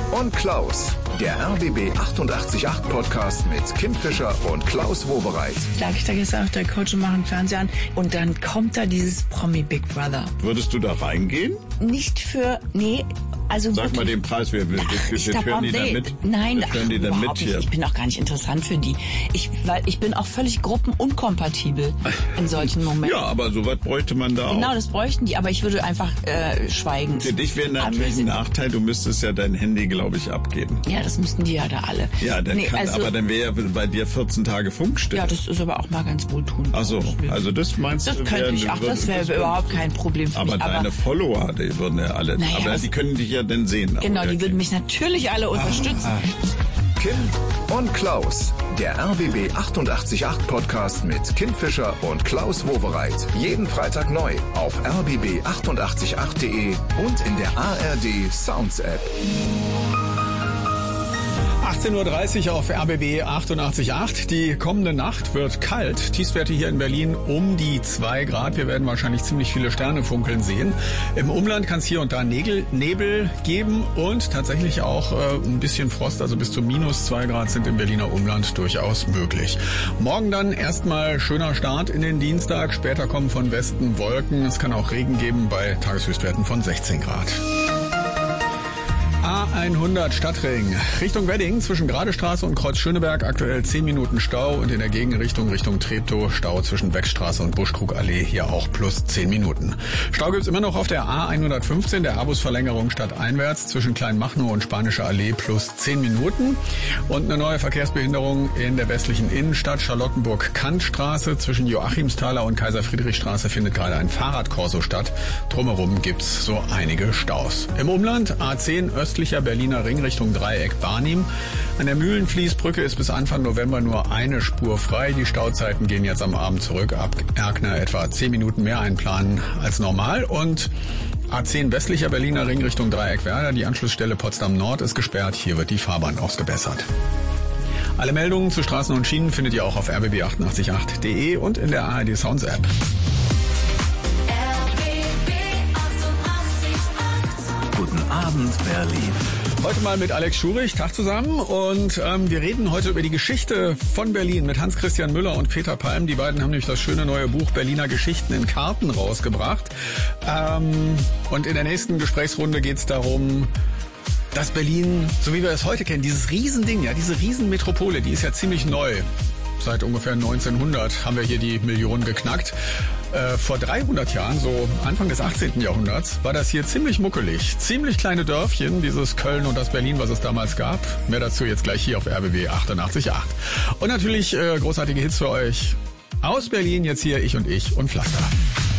und Klaus. Der RBB 888 Podcast mit Kim Fischer und Klaus Wowereit. Lag ich da gestern auf der Couch und mache den Fernseher an und dann kommt da dieses Promi Big Brother. Würdest du da reingehen? Nicht für, nee, also sag mal den Preis, wir hören die dann mit. Nein, hören die dann mit hier. Ich bin auch gar nicht interessant für die. Weil ich bin auch völlig gruppenunkompatibel in solchen Momenten. Ja, aber sowas bräuchte man da auch. Genau, das bräuchten die, aber ich würde einfach schweigen. Für dich wäre natürlich ein Nachteil, du müsstest ja dein Handy, glaube ich, abgeben. Ja, das müssten die ja da alle. Ja, aber dann wäre ja bei dir 14 Tage Funkstille. Ja, das ist aber auch mal ganz wohltuend. Ach so, also das meinst du? Das könnte ich, das wäre überhaupt kein Problem für mich. Aber deine Follower, die würden ja alle, aber die können dich ja dann sehen. Genau, die würden mich natürlich alle unterstützen. Kim und Klaus, der RBB 888 Podcast mit Kim Fischer und Klaus Wowereit. Jeden Freitag neu auf rbb888.de und in der ARD Sounds App. 18.30 Uhr auf RBB 88.8. Die kommende Nacht wird kalt. Tiefstwerte hier in Berlin um die 2 Grad. Wir werden wahrscheinlich ziemlich viele Sterne funkeln sehen. Im Umland kann es hier und da Nebel geben und tatsächlich auch ein bisschen Frost. Also bis zu -2 Grad sind im Berliner Umland durchaus möglich. Morgen dann erstmal schöner Start in den Dienstag. Später kommen von Westen Wolken. Es kann auch Regen geben bei Tageshöchstwerten von 16 Grad. A100 Stadtring Richtung Wedding zwischen Gradestraße und Kreuz Schöneberg aktuell 10 Minuten Stau und in der Gegenrichtung Richtung Treptow Stau zwischen Wechstraße und Buschkrugallee hier auch plus 10 Minuten. Stau gibt's immer noch auf der A115, der A-Bus-Verlängerung stadteinwärts zwischen Kleinmachnow und Spanische Allee plus 10 Minuten und eine neue Verkehrsbehinderung in der westlichen Innenstadt Charlottenburg-Kantstraße zwischen Joachimsthaler und Kaiser-Friedrich-Straße findet gerade ein Fahrradkorso statt. Drumherum gibt's so einige Staus. Im Umland A10 östlicher Berliner Ring Richtung Dreieck Barnim. An der Mühlenfließbrücke ist bis Anfang November nur eine Spur frei. Die Stauzeiten gehen jetzt am Abend zurück. Ab Erkner etwa 10 Minuten mehr einplanen als normal. Und A10 westlicher Berliner Ring Richtung Dreieck Werder. Die Anschlussstelle Potsdam Nord ist gesperrt. Hier wird die Fahrbahn ausgebessert. Alle Meldungen zu Straßen und Schienen findet ihr auch auf rbb888.de und in der ARD Sounds App. Guten Abend, Berlin. Heute mal mit Alex Schurich. Tag zusammen. Und wir reden heute über die Geschichte von Berlin mit Hans-Christian Müller und Peter Palm. Die beiden haben nämlich das schöne neue Buch Berliner Geschichten in Karten rausgebracht. Und in der nächsten Gesprächsrunde geht es darum, dass Berlin, so wie wir es heute kennen, dieses Riesending, ja, diese Riesenmetropole, die ist ja ziemlich neu. Seit ungefähr 1900 haben wir hier die Million geknackt. Vor 300 Jahren, so Anfang des 18. Jahrhunderts, war das hier ziemlich muckelig. Ziemlich kleine Dörfchen, dieses Köln und das Berlin, was es damals gab. Mehr dazu jetzt gleich hier auf RBB 88.8. Und natürlich großartige Hits für euch aus Berlin, jetzt hier Ich und Pflaster.